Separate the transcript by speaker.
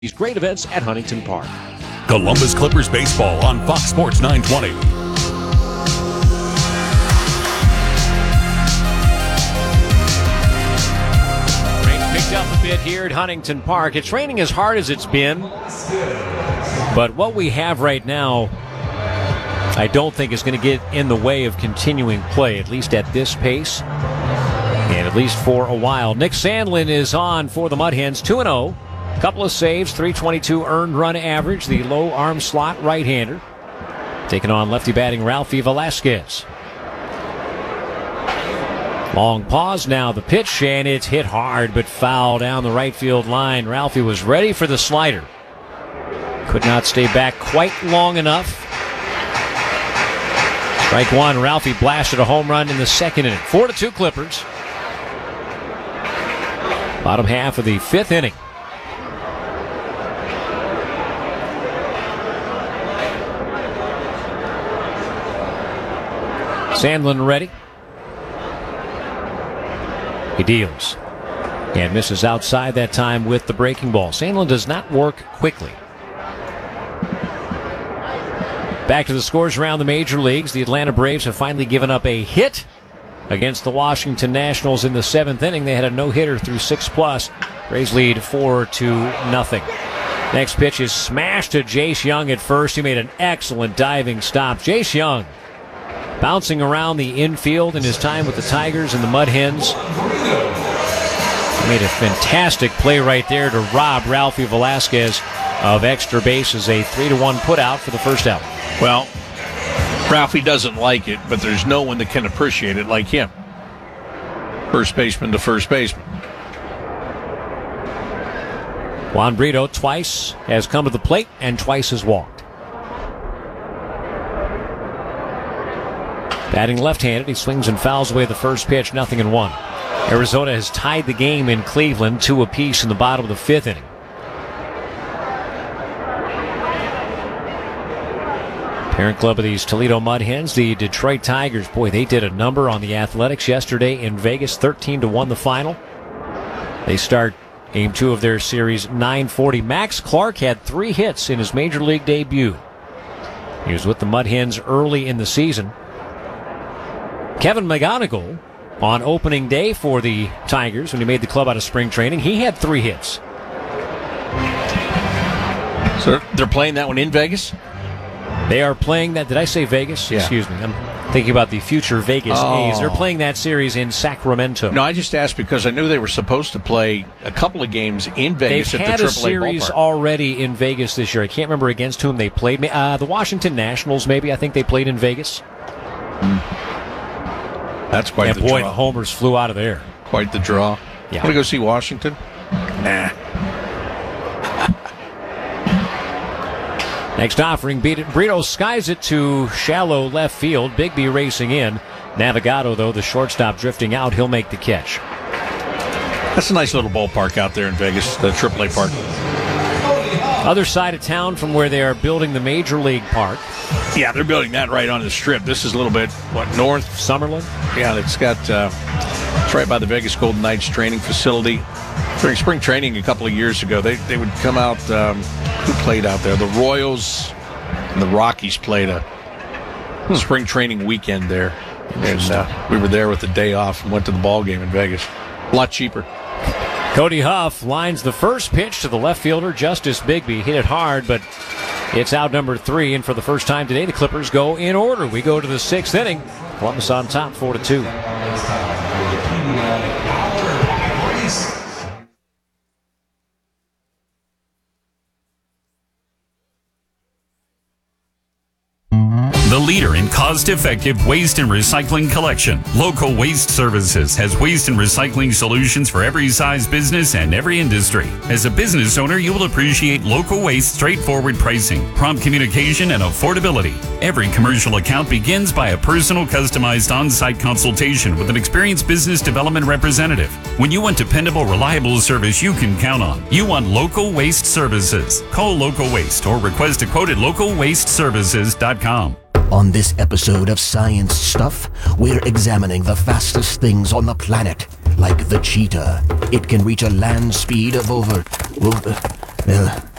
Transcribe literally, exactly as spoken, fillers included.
Speaker 1: These great events at Huntington Park.
Speaker 2: Columbus Clippers baseball on Fox Sports nine twenty.
Speaker 1: Rain picked up a bit here at Huntington Park. It's raining as hard as it's been, but what we have right now, I don't think is going to get in the way of continuing play, at least at this pace, and at least for a while. Nick Sandlin is on for the Mud Hens, two and oh. Couple of saves, three twenty-two earned run average, the low arm slot right-hander. Taking on lefty batting Ralphie Velasquez. Long pause now, the pitch, and it's hit hard but foul down the right field line. Ralphie was ready for the slider. Could not stay back quite long enough. Strike one, Ralphie blasted a home run in the second inning. Four to two Clippers. Bottom half of the fifth inning. Sandlin ready. He deals and misses outside that time with the breaking ball. Sandlin does not work quickly. Back to the scores around the major leagues. The Atlanta Braves have finally given up a hit against the Washington Nationals in the seventh inning. They had a no-hitter through six plus. Braves lead four to nothing. Next pitch is smashed to Jace Young at first. He made an excellent diving stop. Jace Young bouncing around the infield in his time with the Tigers and the Mud Hens. Made a fantastic play right there to rob Ralphie Velasquez of extra bases. A three to one put out for the first out.
Speaker 3: Well, Ralphie doesn't like it, but there's no one that can appreciate it like him. First baseman to first baseman.
Speaker 1: Juan Brito twice has come to the plate and twice has walked. Batting left-handed, he swings and fouls away the first pitch, nothing in one. Arizona has tied the game in Cleveland, two apiece in the bottom of the fifth inning. Parent club of these Toledo Mud Hens, the Detroit Tigers. Boy, they did a number on the Athletics yesterday in Vegas, thirteen to one the final. They start game two of their series nine forty. Max Clark had three hits in his major league debut. He was with the Mud Hens early in the season. Kevin McGonigal on opening day for the Tigers when he made the club out of spring training. He had three hits.
Speaker 3: So they're playing that one in Vegas?
Speaker 1: They are playing that. Did I say Vegas?
Speaker 3: Yeah.
Speaker 1: Excuse me. I'm thinking about the future Vegas
Speaker 3: oh.
Speaker 1: A's. They're playing that series in Sacramento.
Speaker 3: No, I just asked because I knew they were supposed to play a couple of games in Vegas
Speaker 1: They've
Speaker 3: at
Speaker 1: had
Speaker 3: the
Speaker 1: a
Speaker 3: triple A
Speaker 1: series
Speaker 3: ballpark.
Speaker 1: already in Vegas this year. I can't remember against whom they played. Uh, the Washington Nationals, maybe. I think they played in Vegas.
Speaker 3: Mm. That's quite
Speaker 1: and
Speaker 3: the
Speaker 1: boy,
Speaker 3: draw.
Speaker 1: the homers flew out of there.
Speaker 3: Quite the draw.
Speaker 1: Yeah.
Speaker 3: Want to go see Washington? Nah.
Speaker 1: Next offering, Brito skies it to shallow left field. Bigby racing in. Navigado, though, the shortstop drifting out. He'll make the catch.
Speaker 3: That's a nice little ballpark out there in Vegas, the triple A park.
Speaker 1: Other side of town from where they are building the Major League Park.
Speaker 3: Yeah, they're building that right on the strip. This is a little bit, what, north?
Speaker 1: Summerlin?
Speaker 3: Yeah, it's got, uh, it's right by the Vegas Golden Knights training facility. During spring training a couple of years ago, they they would come out, um, who played out there? The Royals and the Rockies played a spring training weekend there. And uh, we were there with the day off and went to the ball game in Vegas. A lot cheaper.
Speaker 1: Cody Huff lines the first pitch to the left fielder, Justice Bigby. Hit it hard, but it's out number three. And for the first time today, the Clippers go in order. We go to the sixth inning. Columbus on top, four to two.
Speaker 2: The leader in cost-effective waste and recycling collection, Local Waste Services has waste and recycling solutions for every size business and every industry. As a business owner, you will appreciate Local Waste straightforward pricing, prompt communication, and affordability. Every commercial account begins by a personal, customized on-site consultation with an experienced business development representative. When you want dependable, reliable service you can count on, you want Local Waste Services. Call Local Waste or request a quote at local waste services dot com.
Speaker 4: On this episode of Science Stuff, we're examining the fastest things on the planet, like the cheetah. It can reach a land speed of over, over Well,